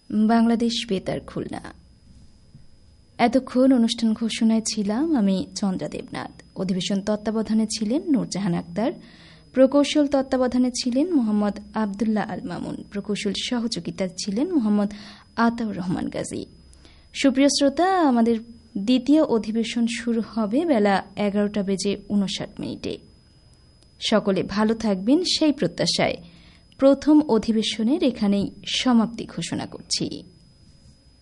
বাংলাদেশ বেতার খুলনা। এতক্ষণ অনুষ্ঠান ঘোষণায় ছিলাম আমি চন্দ্রা দেবনাথ। অধিবেশন তত্ত্বাবধানে ছিলেন নূরজাহান আক্তার, প্রকৌশল তত্ত্বাবধানে ছিলেন মোহাম্মদ আবদুল্লাহ আল মামুন, প্রকৌশল সহযোগিতা ছিলেন মোহাম্মদ আতাউর রহমান গাজী। সুপ্রিয় শ্রোতা, আমাদের দ্বিতীয় অধিবেশন শুরু হবে বেলা 11:59। সকলে ভালো থাকবেন সেই প্রত্যাশায় প্রথম অধিবেশনের এখানেই সমাপ্তি ঘোষণা করছি।